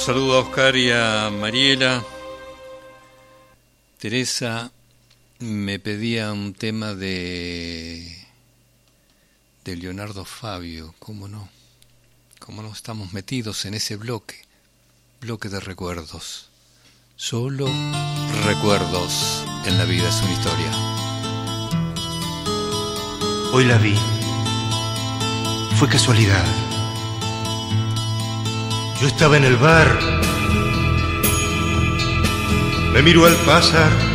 Saludo a Oscar y a Mariela. Teresa me pedía un tema de Leonardo Fabio. ¿Cómo no? ¿Cómo no estamos metidos en ese bloque de recuerdos? Solo recuerdos en la vida es una historia. Hoy la vi. Fue casualidad. Yo estaba en el bar. Me miró al pasar